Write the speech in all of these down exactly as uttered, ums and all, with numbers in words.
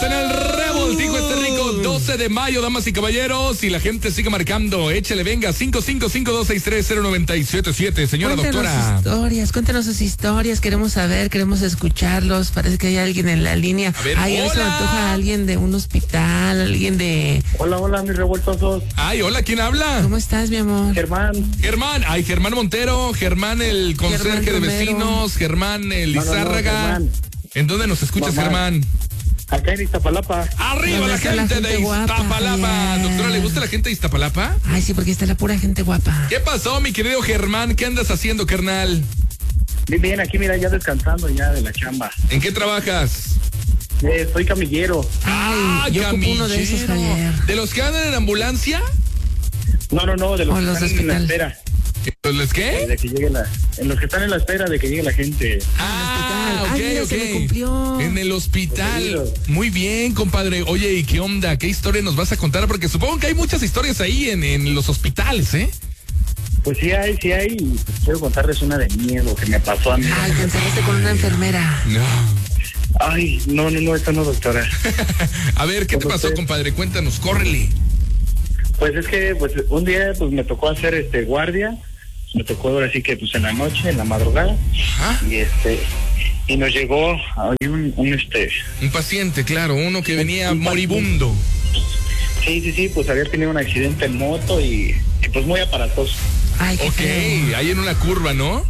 Estamos en el revoltijo este rico doce de mayo, damas y caballeros, y la gente sigue marcando. Échale, venga, cinco cinco cinco, dos seis tres, cero nueve siete siete. Señora cuéntanos doctora. Sus historias, cuéntanos sus historias, queremos saber, queremos escucharlos. Parece que hay alguien en la línea. A ver, Ay, hoy se me hola. antoja alguien de un hospital, alguien de... Hola, hola, mis revueltosos. Ay, hola, ¿quién habla? ¿Cómo estás, mi amor? Germán. Germán, ay, Germán Montero, Germán el conserje Germán de Romero. vecinos, Germán el No, no, no, Lizárraga. Germán. ¿En dónde nos escuchas, Mamá. Germán? Acá en Iztapalapa. Arriba ¿Dónde la está la gente, gente de guapa, Iztapalapa. Javier? Doctora, ¿le gusta la gente de Iztapalapa? Ay, sí, porque está la pura gente guapa. ¿Qué pasó, mi querido Germán? ¿Qué andas haciendo, carnal? Bien, bien, aquí mira, ya descansando ya de la chamba. ¿En qué trabajas? Eh, soy camillero. Ay, yo ocupo uno de esos, camillero. Javier. ¿De los que andan en ambulancia? No, no, no, de los O que los de están en la hospital. espera. ¿Los qué? De que llegue la, en los que están en la espera de que llegue la gente. Ah, Ay, ok, mira, ok. se me cumplió. En el hospital. Bienvenido. Muy bien, compadre. Oye, ¿y qué onda? ¿Qué historia nos vas a contar? Porque supongo que hay muchas historias ahí en, en los hospitales, ¿eh? Pues sí hay, sí hay. Y pues quiero contarles una de miedo que me pasó a mí. Ay, te encerraste con una enfermera. No. Ay, no, no, no, esta no, doctora. A ver, ¿qué te ¿Cómo pasó, usted? compadre? Cuéntanos, córrele. Pues es que pues un día pues me tocó hacer este guardia. Me tocó ahora sí que pues en la noche, en la madrugada. Ajá. Y este y nos llegó ahí un, un este Un paciente, claro, uno que venía Un paciente. moribundo. sí, sí, sí, pues había tenido un accidente en moto y, y pues muy aparatoso. Ay, qué Ok, feo. ahí en una curva, ¿no?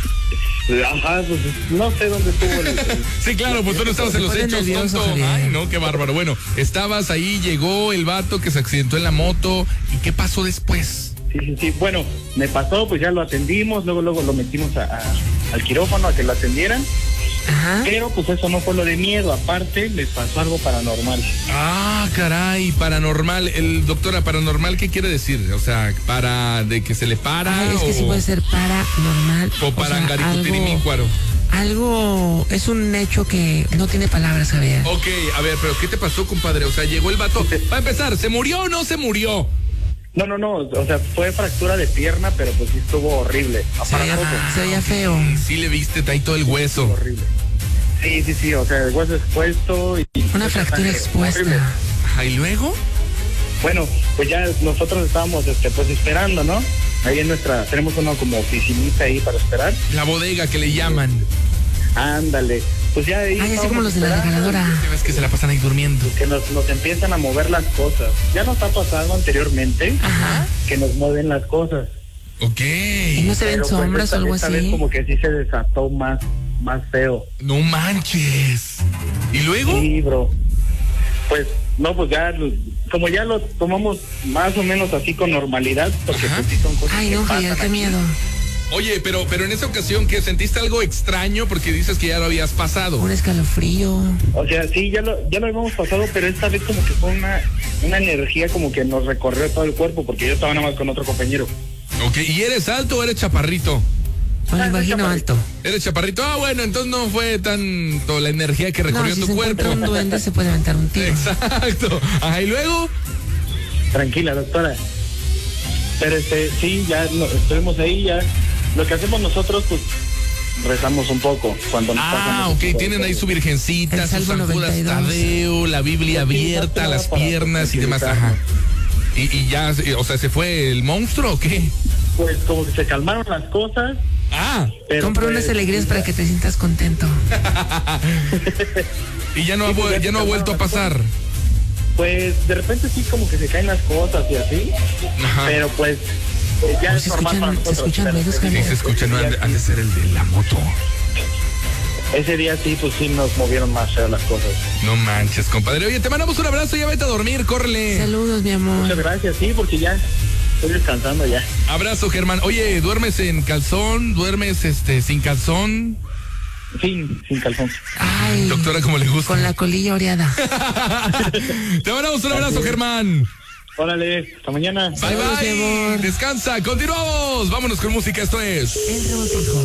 Ajá, pues no sé dónde estuvo el, el- Sí, claro, pues tú no estabas en los Se pone hechos, nervioso, tonto. Javier. Ay, no, qué bárbaro. Bueno, estabas ahí, llegó el vato que se accidentó en la moto. ¿Y qué pasó después? Sí, sí, sí. Bueno, me pasó, pues ya lo atendimos, luego luego lo metimos a, a- al quirófano a que lo atendieran, Ajá. pero pues eso no fue lo de miedo, aparte les pasó algo paranormal. Ah, caray, paranormal. El doctora, paranormal, ¿qué quiere decir? O sea, para de que se le para Ay, es que o, sí puede ser paranormal. o o para sea, algo, angaricutirimícuaro. algo, es un hecho que no tiene palabras, Javier. Ok, a ver, pero ¿qué te pasó, compadre? O sea, llegó el vato. Para empezar, ¿se murió o no se murió? No, no, no, o sea, fue fractura de pierna, pero pues sí estuvo horrible. Se veía, Aparatoso, se veía feo. Sí le viste, ahí todo el hueso. horrible. Sí, sí, sí, o sea, el hueso expuesto y... Una fractura Horrible. expuesta. Ajá, ¿y luego? Bueno, pues ya nosotros estábamos este, pues esperando, ¿no? Ahí en nuestra, tenemos una como oficinita ahí para esperar. La bodega que le llaman. Ándale, pues ya ahí... Ay, así estábamos como los de la esperando, regaladora. ¿Ves que se la pasan ahí durmiendo? Que nos, nos empiezan a mover las cosas. Ya nos ha pasado anteriormente Ajá. que nos mueven las cosas. Ok. ¿Y no se ven Pero, pues, sombras esta, o algo esta vez así? como que sí se desató más, más feo. No manches. ¿Y luego? Sí, bro. Pues, no, pues ya, como ya lo tomamos más o menos así con normalidad, porque Ajá. pues sí son cosas Ay, que no, pasan Javier, qué aquí. miedo. Oye, pero, pero en esa ocasión, ¿qué? ¿Sentiste algo extraño? Porque dices que ya lo habías pasado. Un escalofrío. O sea, sí, ya lo, ya lo habíamos pasado, pero esta vez como que fue una, una energía como que nos recorrió todo el cuerpo, porque yo estaba nada más con otro compañero. Ok, ¿y eres alto o eres chaparrito? Me lo Ah, imagino chaparrito. alto. ¿Eres chaparrito? Ah, bueno, entonces no fue tanto la energía que No, recorrió si tu se cuerpo. encuentra un duende se puede aventar un tiro. Exacto. Ajá, ¿y luego? Tranquila, doctora. Pero este, sí, ya no, estuvimos ahí, ya. Lo que hacemos nosotros, pues, rezamos un poco cuando nos pasan Ah, ese ok, tipo de tienen ahí cosas. su virgencita, El sus Salmo San Judas noventa y dos. Tadeo, la Biblia Sí, sí, abierta, más que las nada para piernas y demás, ajá. Y, y ya, o sea, ¿se fue el monstruo o qué? Pues como que se calmaron las cosas, Ah, pero... Compra pues, unas alegrías para que te sientas contento. y ya no ha, Sí, pues, vu- ya ya se no ha calmaron vuelto a las cosas. pasar. Pues de repente sí como que se caen las cosas y así, Ajá. pero pues eh, ya Oh, es se normal escuchan- para se nosotros. escuchan pero ruidos, ese Sí, Javier. día- se escucha, no ese han día de, han de ser el de la moto. Ese día sí, pues sí nos movieron más feo las cosas. No manches, compadre. Oye, te mandamos un abrazo, ya vete a dormir, córrele. Saludos, mi amor. Muchas gracias, sí, porque ya estoy descansando ya. Abrazo, Germán. Oye, ¿duermes en calzón? ¿Duermes este sin calzón? Sin, sin calzón. Ay, Doctora, como le gusta. con la colilla oreada. Te mandamos un abrazo, Germán. Órale, hasta mañana. Bye, Saludos, mi bye. amor. Descansa. Continuamos. Vámonos con música. Esto es... El revoltijo.